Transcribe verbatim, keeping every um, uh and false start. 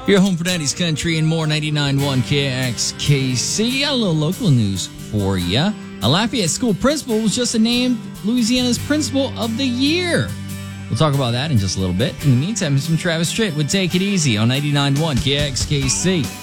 Your home for nineties country and more. Ninety-nine point one K X K C. Got a little local news for you. A Lafayette school principal was just named Louisiana's Principal of the Year. We'll talk about that in just a little bit. In the meantime, here's from Travis Tritt with Take It Easy on ninety-nine point one K X K C.